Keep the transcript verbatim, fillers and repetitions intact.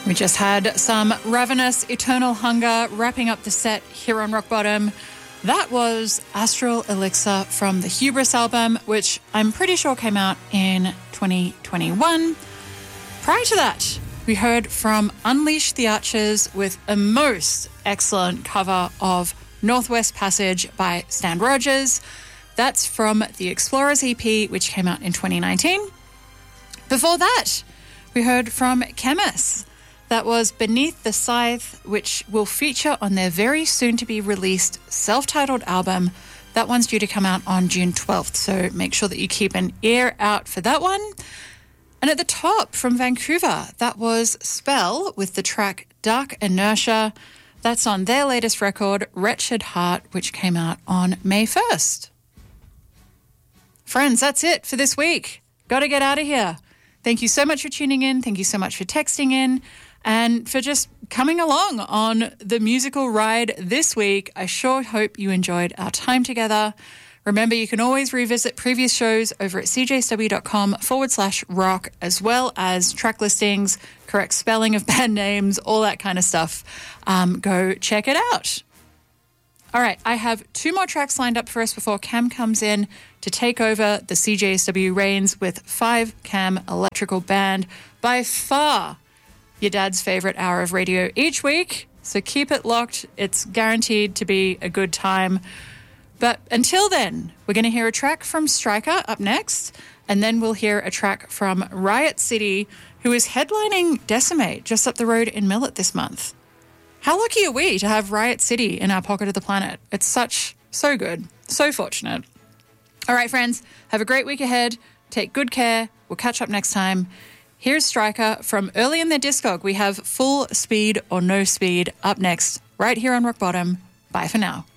We just had some Ravenous Eternal Hunger wrapping up the set here on Rock Bottom. That was Astral Elixir from the Hubris album, which I'm pretty sure came out in twenty twenty-one. Prior to that, we heard from Unleash the Archers with a most excellent cover of Northwest Passage by Stan Rogers. That's from the Explorers E P, which came out in twenty nineteen. Before that, we heard from Chemis. That was Beneath the Scythe, which will feature on their very soon-to-be-released self-titled album. That one's due to come out on June twelfth, so make sure that you keep an ear out for that one. And at the top, from Vancouver, that was Spell with the track Dark Inertia. That's on their latest record, Wretched Heart, which came out on May first. Friends, that's it for this week. Got to get out of here. Thank you so much for tuning in. Thank you so much for texting in and for just coming along on the musical ride this week. I sure hope you enjoyed our time together. Remember, you can always revisit previous shows over at cjsw.com forward slash rock, as well as track listings, correct spelling of band names, all that kind of stuff. Um, go check it out. All right, I have two more tracks lined up for us before Cam comes in to take over the C J S W reins with Five Cam Electrical Band. By far your dad's favorite hour of radio each week, so keep it locked. It's guaranteed to be a good time. But until then, we're going to hear a track from Striker up next, and then we'll hear a track from Riot City, who is headlining Decimate just up the road in Millet this month. How lucky are we to have Riot City in our pocket of the planet? It's such, so good, so fortunate. All right, friends, have a great week ahead. Take good care. We'll catch up next time. Here's Striker from early in their discog. We have Full Speed or No Speed up next, right here on Rock Bottom. Bye for now.